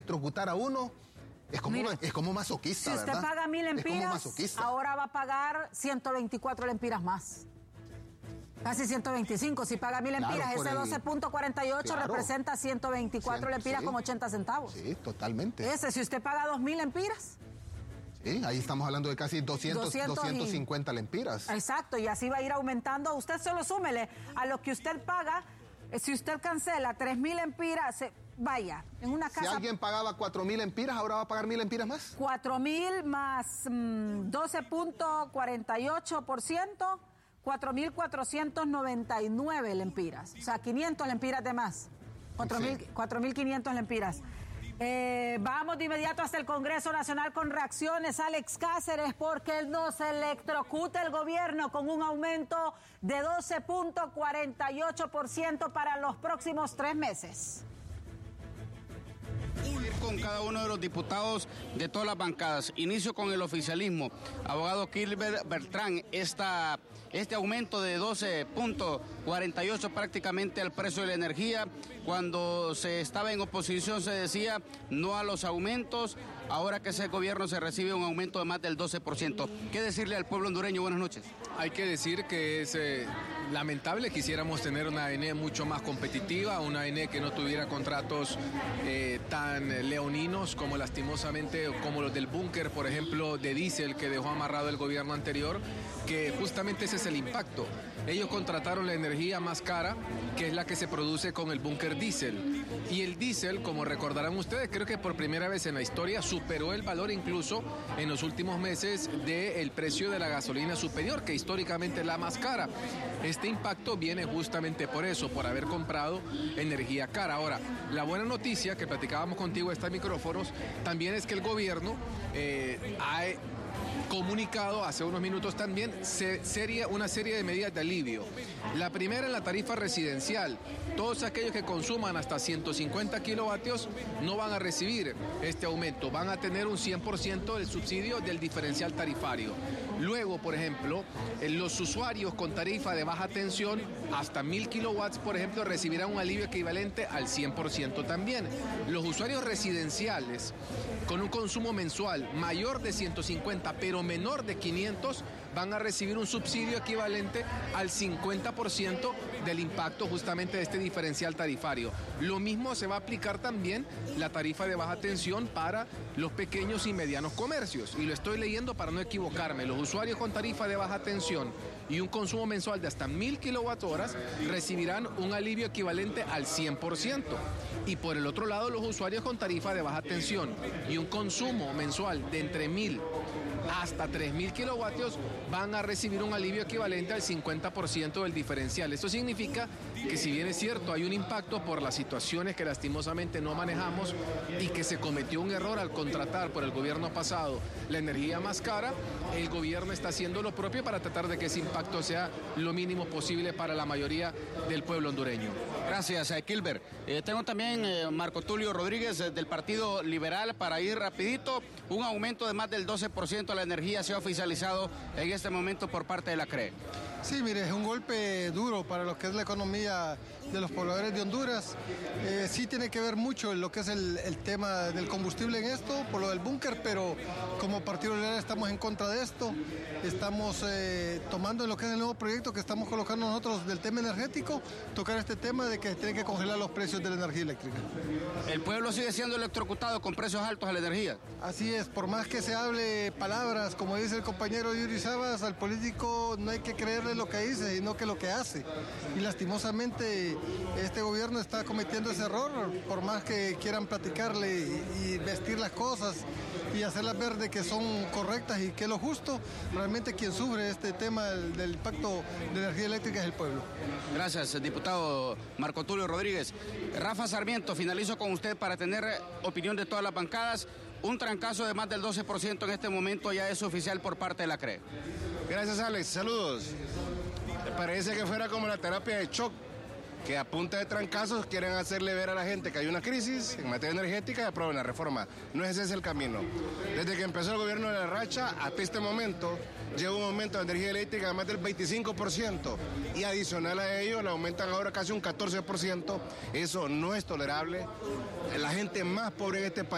electrocutar a uno, es como masoquista, si usted ¿verdad? paga 1000 lempiras, ahora va a pagar 124 lempiras más. Casi 125. Si paga 1000 lempiras, ese 12.48 representa 124 lempiras con 80 centavos. Sí, totalmente. Ese, si usted paga 2000 lempiras. Sí, ahí estamos hablando de casi 250 lempiras. Exacto, y así va a ir aumentando. Usted solo súmele a lo que usted paga. Si usted cancela 3000 lempiras, vaya, en una casa... Si alguien pagaba 4000 lempiras, ¿ahora va a pagar 1000 lempiras más? 4000 más 12.48%, 4499 lempiras. O sea, 500 lempiras de más. 4500 lempiras. Vamos de inmediato hasta el Congreso Nacional con reacciones. Alex Cáceres, porque nos electrocuta el gobierno con un aumento de 12.48% para los próximos 3 meses. Con cada uno de los diputados de todas las bancadas. Inicio con el oficialismo. Abogado Gilbert Bertrán, este aumento de 12.48 prácticamente al precio de la energía. Cuando se estaba en oposición se decía no a los aumentos. Ahora que ese gobierno se recibe un aumento de más del 12%. ¿Qué decirle al pueblo hondureño? Buenas noches. Hay que decir que es lamentable. Quisiéramos tener una ANE mucho más competitiva, una ANE que no tuviera contratos tan leoninos como lastimosamente, como los del búnker, por ejemplo, de diésel que dejó amarrado el gobierno anterior, que justamente ese es el impacto. Ellos contrataron la energía más cara, que es la que se produce con el búnker diésel. Y el diésel, como recordarán ustedes, creo que por primera vez en la historia superó el valor incluso en los últimos meses del precio de la gasolina superior, que históricamente es la más cara. Este impacto viene justamente por eso, por haber comprado energía cara. Ahora, la buena noticia que platicábamos contigo estos micrófonos también es que el gobierno ha comunicado hace unos minutos también una serie de medidas de alivio. La primera es la tarifa residencial. Todos aquellos que consuman hasta 150 kilovatios no van a recibir este aumento, van a tener un 100% del subsidio del diferencial tarifario. Luego, por ejemplo, los usuarios con tarifa de baja tensión hasta 1000 kilowatts, por ejemplo, recibirán un alivio equivalente al 100% también. Los usuarios residenciales con un consumo mensual mayor de 150 pero menor de 500 van a recibir un subsidio equivalente al 50% del impacto justamente de este diferencial tarifario. Lo mismo se va a aplicar también la tarifa de baja tensión para los pequeños y medianos comercios. Y lo estoy leyendo para no equivocarme. Los usuarios con tarifa de baja tensión y un consumo mensual de hasta 1000 kilowatt-horas recibirán un alivio equivalente al 100%. Y por el otro lado, los usuarios con tarifa de baja tensión y un consumo mensual de entre 1000 hasta 3000 kilovatios van a recibir un alivio equivalente al 50% del diferencial. Esto significa que, si bien es cierto, hay un impacto por las situaciones que lastimosamente no manejamos y que se cometió un error al contratar por el gobierno pasado la energía más cara, el gobierno está haciendo lo propio para tratar de que ese impacto sea lo mínimo posible para la mayoría del pueblo hondureño. Gracias, Gilbert. Tengo también Marco Tulio Rodríguez del Partido Liberal para ir rapidito. Un aumento de más del 12% a la energía se ha oficializado en este momento por parte de la CRE. Sí, mire, es un golpe duro para lo que es la economía de los pobladores de Honduras. Sí tiene que ver mucho en lo que es el tema del combustible en esto, por lo del búnker, pero como Partido Liberal estamos en contra de esto. Estamos tomando en lo que es el nuevo proyecto que estamos colocando nosotros del tema energético, tocar este tema de que tienen que congelar los precios de la energía eléctrica. ¿El pueblo sigue siendo electrocutado con precios altos a la energía? Así es, por más que se hable palabras, como dice el compañero Yuri Sabas, al político no hay que creerle lo que dice, sino que lo que hace. Y lastimosamente este gobierno está cometiendo ese error, por más que quieran platicarle y vestir las cosas y hacerlas ver de que son correctas y que es lo justo, realmente quien sufre este tema del impacto de energía eléctrica es el pueblo. Gracias, diputado Marco Tulio Rodríguez. Rafa Sarmiento, finalizo con usted para tener opinión de todas las bancadas. Un trancazo de más del 12% en este momento ya es oficial por parte de la CRE. Gracias, Alex. Saludos. Parece que fuera como la terapia de shock, que a punta de trancazos quieren hacerle ver a la gente que hay una crisis en materia energética y aprueben la reforma. No ese es el camino. Desde que empezó el gobierno de la racha hasta este momento, lleva un aumento de energía eléctrica de más del 25% y adicional a ello le aumentan ahora casi un 14%. Eso no es tolerable. La gente más pobre en este país